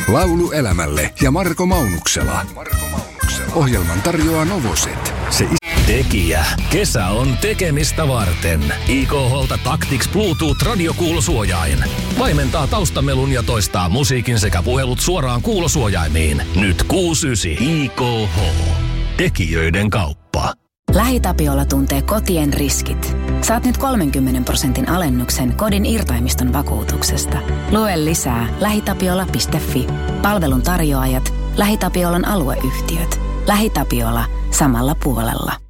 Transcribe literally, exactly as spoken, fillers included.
Laulu elämälle ja Marko Maunuksela. Ohjelman tarjoaa Novoset. Se Tekijä. Kesä on tekemistä varten. I K H:lta Tactics Bluetooth-radiokuulosuojain. Vaimentaa taustamelun ja toistaa musiikin sekä puhelut suoraan kuulosuojaimiin. Nyt kuusikymmentäyhdeksän I K H. Tekijöiden kauppa. LähiTapiola tuntee kotien riskit. Saat nyt kolmenkymmenen prosentin alennuksen kodin irtaimiston vakuutuksesta. Lue lisää lähitapiola piste fi. Palvelun tarjoajat, LähiTapiolan alueyhtiöt. LähiTapiola samalla puolella.